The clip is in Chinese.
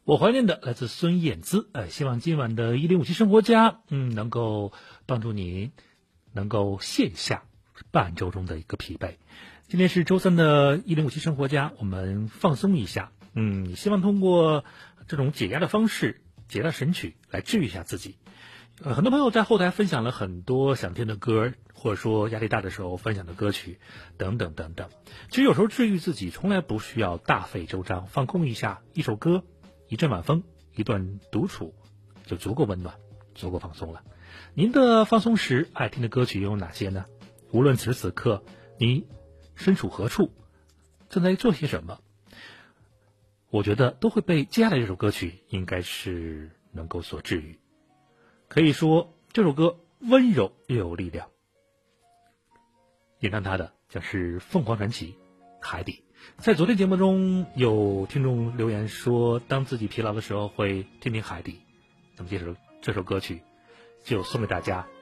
我怀念的来自孙燕姿，希望今晚的105期生活家，能够帮助你能够卸下半周中的一个疲惫。今天是周三的105期生活家，我们放松一下，希望通过这种解压的方式，解压神曲来治愈一下自己。很多朋友在后台分享了很多想听的歌，或者说压力大的时候分享的歌曲等等等等。其实有时候治愈自己从来不需要大费周章，放空一下，一首歌，一阵晚风，一段独处，就足够温暖，足够放松了。您的放松时爱听的歌曲有哪些呢？无论此时此刻你身处何处，正在做些什么，我觉得都会被接下来这首歌曲应该是能够所治愈。可以说这首歌温柔又有力量，演唱它的将是凤凰传奇海底。在昨天节目中有听众留言说，当自己疲劳的时候会听听海底，那么这首歌曲就送给大家